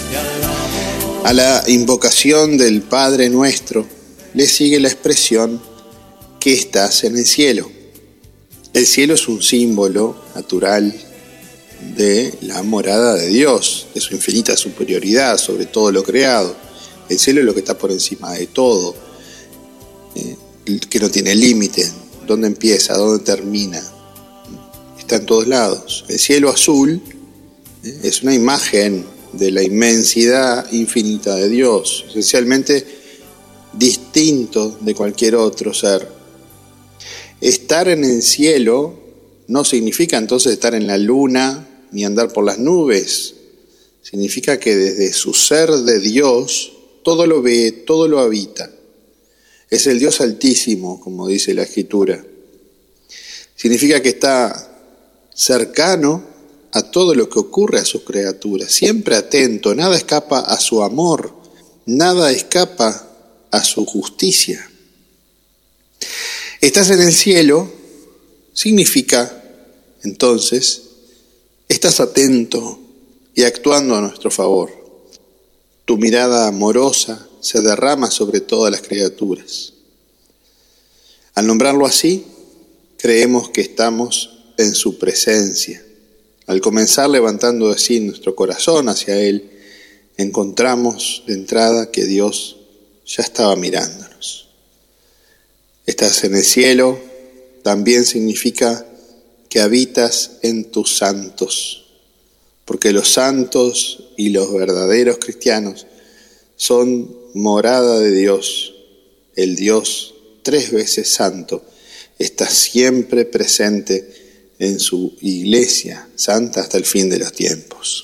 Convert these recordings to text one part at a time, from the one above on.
A la invocación del Padre Nuestro le sigue la expresión que estás en el cielo. El cielo es un símbolo natural de la morada de Dios, de su infinita superioridad sobre todo lo creado. El cielo es lo que está por encima de todo, que no tiene límite, dónde empieza, dónde termina, está en todos lados. El cielo azul es una imagen de la inmensidad infinita de Dios, esencialmente distinto de cualquier otro ser. Estar en el cielo no significa entonces estar en la luna ni andar por las nubes. Significa que desde su ser de Dios todo lo ve, todo lo habita. Es el Dios altísimo, como dice la Escritura. Significa que está cercano a todo lo que ocurre a sus criaturas, siempre atento, nada escapa a su amor, nada escapa a su justicia. Estás en el cielo significa, entonces, estás atento y actuando a nuestro favor. Tu mirada amorosa se derrama sobre todas las criaturas. Al nombrarlo así, creemos que estamos en su presencia. Al comenzar levantando así nuestro corazón hacia Él, encontramos de entrada que Dios ya estaba mirándonos. Estás en el cielo también significa que habitas en tus santos, porque los santos y los verdaderos cristianos son morada de Dios. El Dios 3 veces santo está siempre presente en su iglesia santa hasta el fin de los tiempos.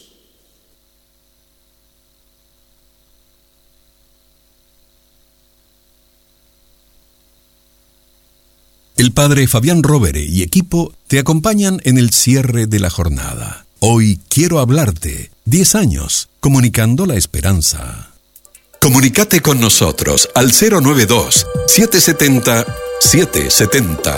El padre Fabián Rovere y equipo te acompañan en el cierre de la jornada. Hoy quiero hablarte. 10 años, comunicando la esperanza. Comunícate con nosotros al 092-770-770.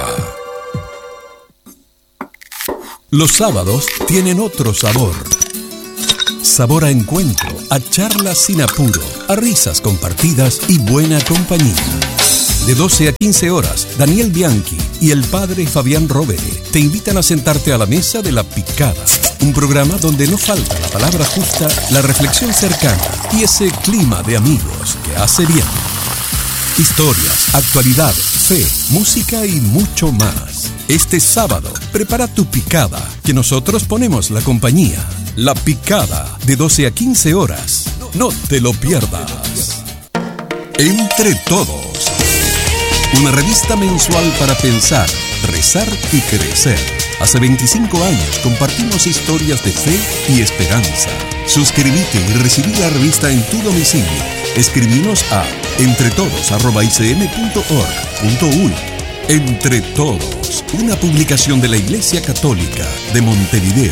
Los sábados tienen otro sabor. Sabor a encuentro, a charlas sin apuro, a risas compartidas y buena compañía. De 12 a 15 horas, Daniel Bianchi y el padre Fabián Rovere te invitan a sentarte a la mesa de La Picada, un programa donde no falta la palabra justa, la reflexión cercana y ese clima de amigos que hace bien. Historias, actualidad, fe, música y mucho más. Este sábado, prepara tu picada, que nosotros ponemos la compañía. La Picada, de 12 a 15 horas. No te lo pierdas. Entre Todos. Una revista mensual para pensar, rezar y crecer. Hace 25 años compartimos historias de fe y esperanza. Suscríbete y recibí la revista en tu domicilio. Escribinos a entretodos@icm.org.uy. Entre Todos, una publicación de la Iglesia Católica de Montevideo.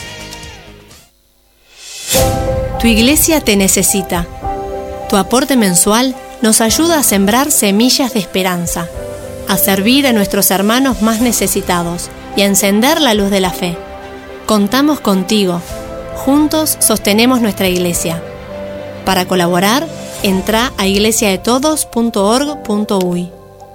Tu iglesia te necesita. Tu aporte mensual nos ayuda a sembrar semillas de esperanza, a servir a nuestros hermanos más necesitados y a encender la luz de la fe. Contamos contigo. Juntos sostenemos nuestra iglesia. Para colaborar, entra a iglesiadetodos.org.uy.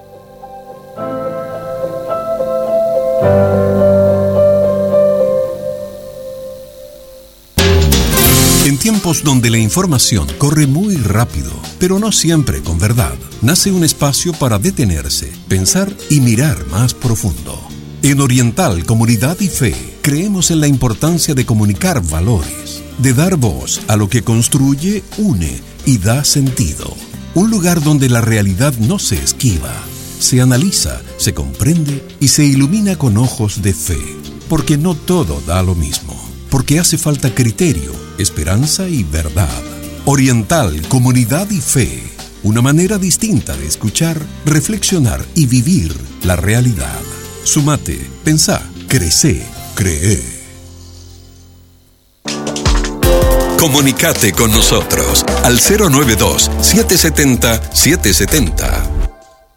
En tiempos donde la información corre muy rápido, pero no siempre con verdad, nace un espacio para detenerse, pensar y mirar más profundo. En Oriental Comunidad y Fe, creemos en la importancia de comunicar valores, de dar voz a lo que construye, une y da sentido. Un lugar donde la realidad no se esquiva, se analiza, se comprende y se ilumina con ojos de fe. Porque no todo da lo mismo. Porque hace falta criterio, esperanza y verdad. Oriental, Comunidad y Fe. Una manera distinta de escuchar, reflexionar y vivir la realidad. Sumate, pensá, crecé, cree. Comunicate con nosotros al 092-770-770.